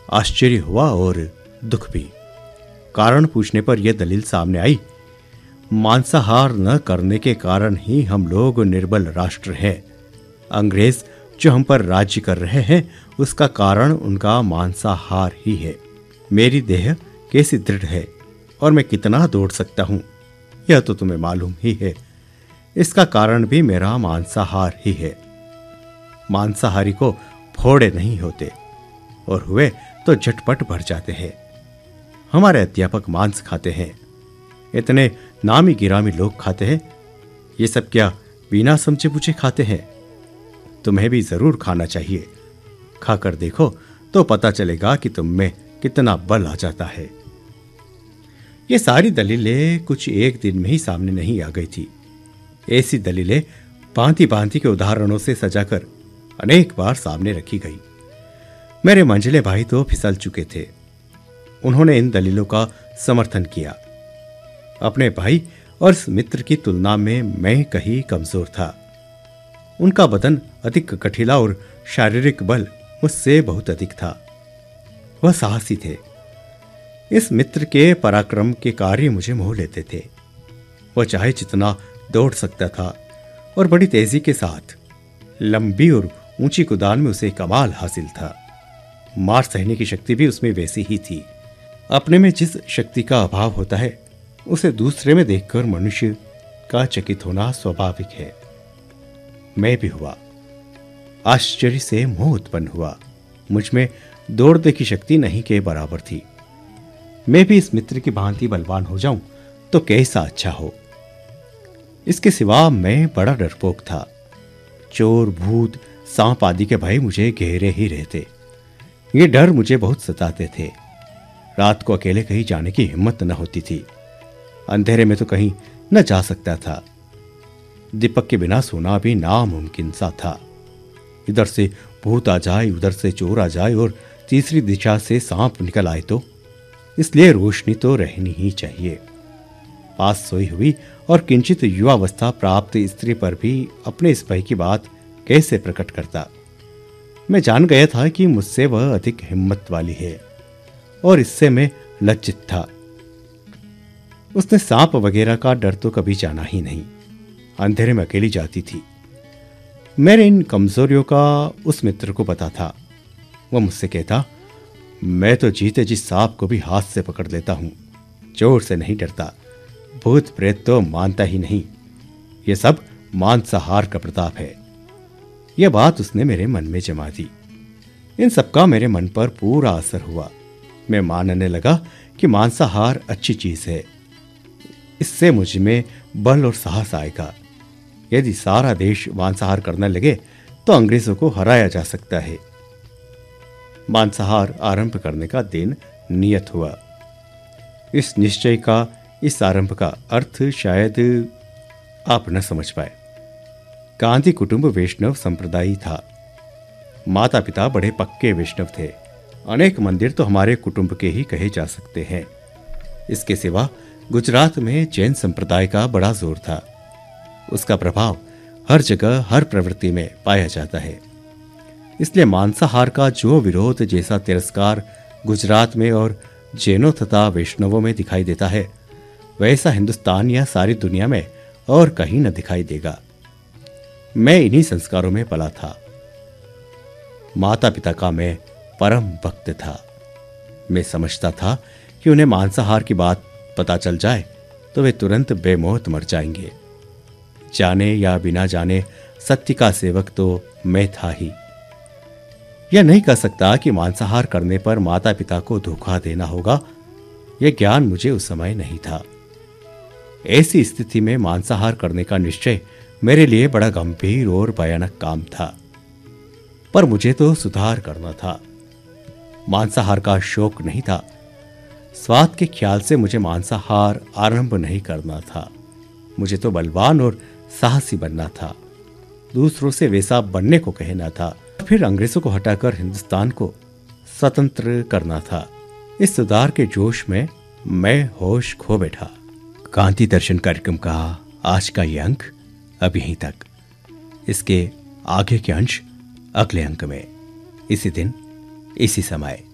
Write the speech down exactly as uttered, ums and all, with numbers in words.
आश्चर्य हुआ और दुख भी। कारण पूछने पर यह दलील सामने आई, मांसाहार न करने के कारण ही हम लोग निर्बल राष्ट्र हैं। अंग्रेज जो हम पर राज्य कर रहे हैं उसका कारण उनका मांसाहार ही है। मेरी देह कैसी दृढ़ है और मैं कितना दौड़ सकता हूं यह तो तुम्हें मालूम ही है। इसका कारण भी मेरा मांसाहार ही है। मांसाहारी को फोड़े नहीं होते और हुए तो झटपट भर जाते हैं। हमारे अध्यापक मांस खाते हैं, इतने नामी गिरामी लोग खाते हैं। ये सब क्या बिना समझे बूझे खाते हैं? तुम्हें भी जरूर खाना चाहिए। खाकर देखो तो पता चलेगा कि तुम में कितना बल आ जाता है। ये सारी दलीलें कुछ एक दिन में ही सामने नहीं आ गई थी। ऐसी दलीलें भांति भांति के उदाहरणों से सजाकर अनेक बार सामने रखी गई। मेरे मंझले भाई तो फिसल चुके थे। उन्होंने इन दलीलों का समर्थन किया। अपने भाई और इस मित्र की तुलना में मैं कहीं कमजोर था। उनका बदन अधिक कठिला और शारीरिक बल मुझसे बहुत अधिक था। वह साहसी थे। इस मित्र के पराक्रम के कार्य मुझे मोह लेते थे। वह चाहे जितना दौड़ सकता था और बड़ी तेजी के साथ। लंबी और ऊंची कुदान में उसे कमाल हासिल था। मार सहने की शक्ति भी उसमें वैसी ही थी। अपने में जिस शक्ति का अभाव होता है उसे दूसरे में देखकर मनुष्य का चकित होना स्वाभाविक है। मैं भी हुआ। आश्चर्य से मोह उत्पन्न हुआ। मुझ में दौड़ने की शक्ति नहीं के बराबर थी। मैं भी इस मित्र की भांति बलवान हो जाऊं तो कैसा अच्छा हो। इसके सिवा मैं बड़ा डरपोक था। चोर, भूत, सांप आदि के भय मुझे घेरे ही रहते। ये डर मुझे बहुत सताते थे। रात को अकेले कहीं जाने की हिम्मत न होती थी। अंधेरे में तो कहीं न जा सकता था। दीपक के बिना सोना भी नामुमकिन सा था। इधर से भूत आ जाए, उधर से चोर आ जाए और तीसरी दिशा से सांप निकल आए तो इसलिए रोशनी तो रहनी ही चाहिए। पास सोई हुई और किंचित युवावस्था प्राप्त स्त्री पर भी अपने इस भय की बात कैसे प्रकट करता। मैं जान गया था कि मुझसे वह अधिक हिम्मत वाली है और इससे मैं लज्जित था। उसने सांप वगैरह का डर तो कभी जाना ही नहीं। अंधेरे में अकेली जाती थी। मेरे इन कमजोरियों का उस मित्र को पता था। वह मुझसे कहता, मैं तो जीते जी सांप को भी हाथ से पकड़ लेता हूं। चोर से नहीं डरता। भूत प्रेत तो मानता ही नहीं। यह सब मांसाहार का प्रताप है। यह बात उसने मेरे मन में जमा दी। इन सबका मेरे मन पर पूरा असर हुआ। मैं मानने लगा कि मांसाहार अच्छी चीज है। इससे मुझ में बल और साहस आएगा। यदि सारा देश मांसाहार करने लगे तो अंग्रेजों को हराया जा सकता है। मांसाहार आरंभ करने का दिन नियत हुआ। इस निश्चय का, इस आरंभ का अर्थ शायद आप न समझ पाए। गांधी कुटुंब वैष्णव संप्रदायी था। माता पिता बड़े पक्के वैष्णव थे। अनेक मंदिर तो हमारे कुटुंब के ही कहे जा सकते हैं। इसके सिवा गुजरात में जैन संप्रदाय का बड़ा जोर था। उसका प्रभाव हर जगह हर प्रवृत्ति में पाया जाता है। इसलिए मांसाहार का जो विरोध जैसा तिरस्कार गुजरात में और जैनों तथा वैष्णवों में दिखाई देता है वैसा हिंदुस्तान या सारी दुनिया में और कहीं न दिखाई देगा। मैं इन्हीं संस्कारों में पला था। माता पिता का मैं परम भक्त था। मैं समझता था कि उन्हें मांसाहार की बात पता चल जाए तो वे तुरंत बेमौत मर जाएंगे। जाने या बिना जाने सत्य का सेवक तो मैं था ही। यह नहीं कह सकता कि मांसाहार करने पर माता पिता को धोखा देना होगा। यह ज्ञान मुझे उस समय नहीं था। ऐसी स्थिति में मांसाहार करने का निश्चय मेरे लिए बड़ा गंभीर और भयानक काम था। पर मुझे तो सुधार करना था। मांसाहार का शौक नहीं था। स्वाद के ख्याल से मुझे मांसाहार आरंभ नहीं करना था। मुझे तो बलवान और साहसी बनना था। दूसरों से वैसा बनने को कहना था। फिर अंग्रेजों को हटाकर हिंदुस्तान को स्वतंत्र करना था। इस सुधार के जोश में मैं होश खो बैठा। गांधी दर्शन कार्यक्रम का आज का ये अंक अब यहीं तक। इसके आगे के अंश अगले अंक में, इसी दिन इसी समय।